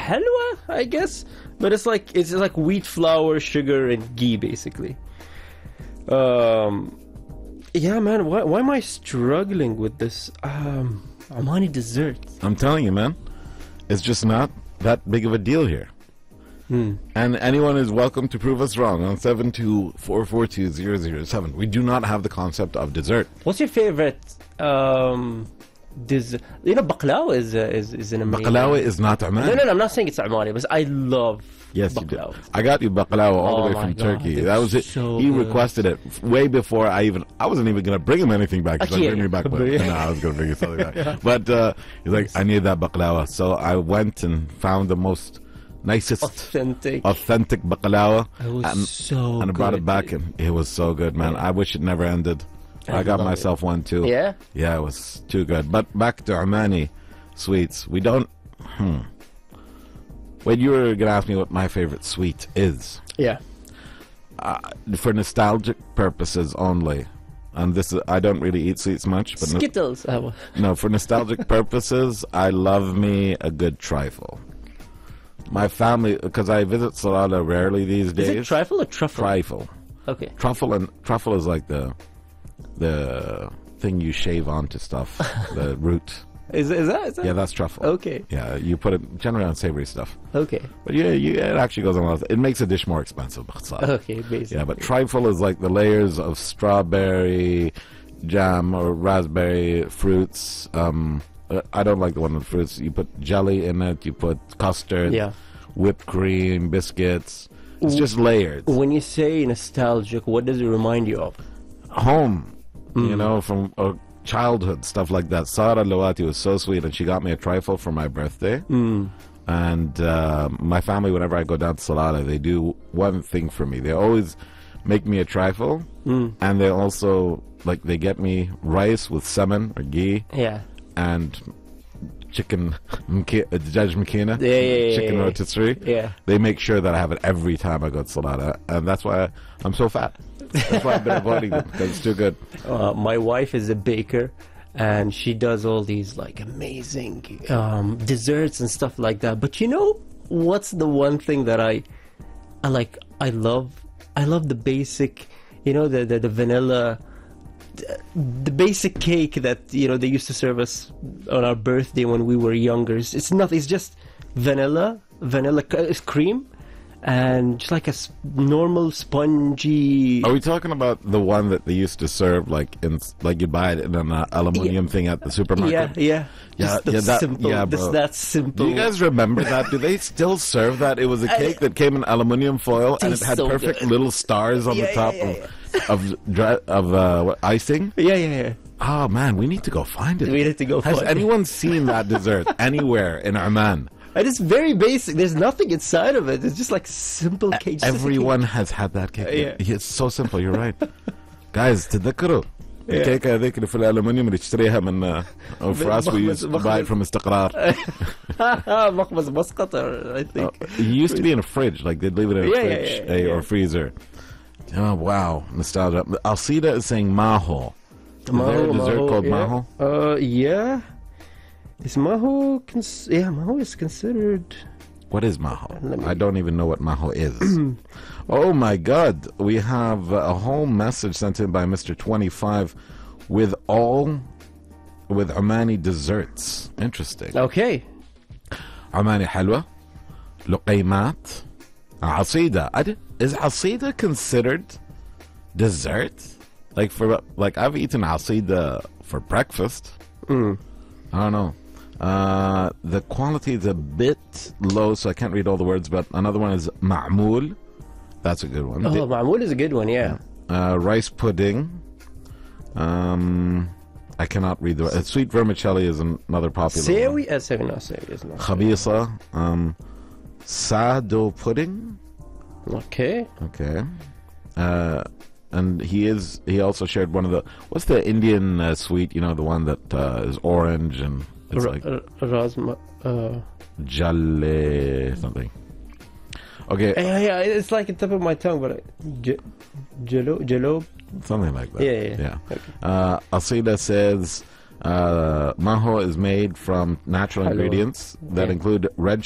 halwa, I guess, but it's like wheat flour, sugar, and ghee basically. Yeah, man. Why am I struggling with this Omani dessert? I'm telling you, man, it's just not that big of a deal here. And anyone is welcome to prove us wrong on 724420007. We do not have the concept of dessert. What's your favorite dessert? You know, baklava is an amazing. Baklava is not Oman. No, I'm not saying it's Omani, but I love baklava. You do. I got you baklava all the way from Turkey. That was it. So he good. requested it way before I wasn't even going to bring him anything back. Because I bring me back. No, I was going to bring you something back. But he's like, I need that baklava. So I went and found the nicest authentic baklava. It was so and I brought good, it back, and it was so good, man. I wish it never ended. I got myself one too. Yeah? Yeah, it was too good. But back to Omani sweets. We don't... Wait, you were going to ask me what my favorite sweet is. Yeah. For nostalgic purposes only. And this is... I don't really eat sweets much. But Skittles. No, for nostalgic purposes, I love me a good trifle. My family... Because I visit Salalah rarely these days. Is it trifle or truffle? Trifle. Okay. Truffle is like the thing you shave onto stuff, the root. Is that? Yeah, that's truffle. Okay. Yeah, you put it generally on savory stuff. Okay. But yeah, it actually goes on a lot. It makes a dish more expensive. Okay, basically. Yeah, but trifle is like the layers of strawberry jam or raspberry fruits. I don't like the one with fruits. You put jelly in it. You put custard. Yeah. Whipped cream, biscuits. It's just layered. When you say nostalgic, what does it remind you of? Home. You know, from childhood, stuff like that. Sarah Lawati was so sweet, and she got me a trifle for my birthday. And my family, whenever I go down to Salalah, they do one thing for me. They always make me a trifle, and they also, they get me rice with salmon or ghee. Yeah. And chicken, dajaj makina, chicken rotisserie. Yeah. They make sure that I have it every time I go to Salalah, and that's why I'm so fat. That's why I've been avoiding them, because it's too good. My wife is a baker, and she does all these amazing desserts and stuff like that. But you know what's the one thing that I like? I love the basic, the vanilla, the basic cake that they used to serve us on our birthday when we were younger. It's nothing. It's just vanilla cream. And just like a normal spongy. Are we talking about the one that they used to serve you buy it in an aluminium thing at the supermarket? Yeah. That's simple. Do you guys remember that? Do they still serve that? It was a cake that came in aluminium foil, and it had so perfect little stars on the top of icing. Yeah. Oh man, we need to go find it. We need to go find it. Has anyone seen that dessert anywhere in Oman? And it's very basic. There's nothing inside of it. It's just like simple cake. Everyone has had that cake. Yeah. It's so simple. You're right. Guys, تذكروا الكيكة هذيك اللي في الألمنيوم اللي تشتريها من for us we used to buy it from استقرار. مخبز مسقط, I think. It used to be in a fridge. They'd leave it in a fridge or freezer. Oh wow, nostalgia. Alcida is saying maho. Is there a dessert called maho? Yeah. Is maho? Maho is considered. What is maho? I don't even know what maho is. Oh my God! We have a whole message sent in by Mr. 25 with Omani desserts. Interesting. Okay. Omani halwa, luqaymat, asida. Is asida considered dessert? I've eaten asida for breakfast. I don't know. The quality is a bit low, so I can't read all the words, but another one is ma'moul. That's a good one. Oh, ma'moul is a good one, yeah. Rice pudding. I cannot read the sweet vermicelli is another popular one. Sewi is not. Khabisa. Sado pudding. Okay. And he also shared one of the, what's the Indian sweet, the one that is orange and it's Rasma. Jalle something. Okay. Yeah, it's like at the tip of my tongue, but Jalo. Something like that. Yeah. Okay. Asida says maho is made from natural ingredients that include red